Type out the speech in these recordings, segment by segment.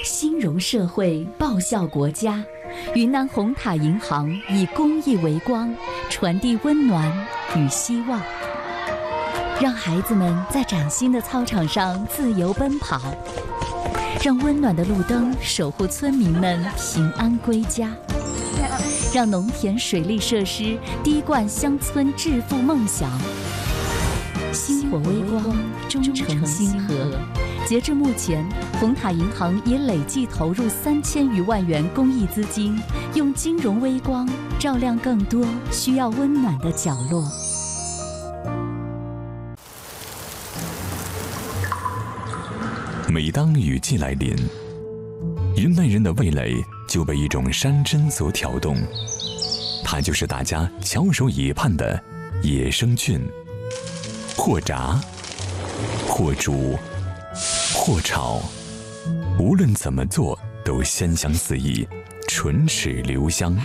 兴荣社会，报效国家。云南红塔银行以公益为光，传递温暖与希望，让孩子们在崭新的操场上自由奔跑，让温暖的路灯守护村民们平安归家，让农田水利设施滴灌乡村致富梦想。星火微光，忠诚星河。截至目前，红塔银行已累计投入3000余万元公益资金，用金融微光照亮更多需要温暖的角落。 每当雨季来临，云南人的味蕾就被一种山珍所挑动，它就是大家翘首以盼的野生菌。或炸，或煮，或炒，无论怎么做都鲜香四溢，唇齿留香。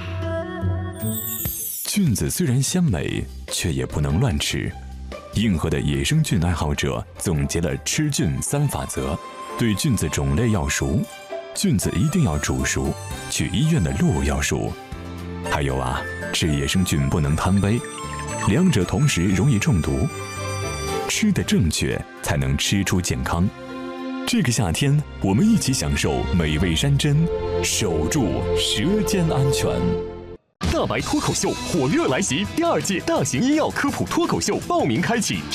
菌子虽然鲜美，却也不能乱吃。硬核的野生菌爱好者总结了吃菌3法则：对菌子种类要熟，菌子一定要煮熟，去医院的路要熟。还有啊，吃野生菌不能贪杯，两者同时容易中毒。吃得正确，才能吃出健康。这个夏天，我们一起享受美味山珍，守住舌尖安全。 大白脱口秀火热来袭，第2届大型医药科普脱口秀报名开启。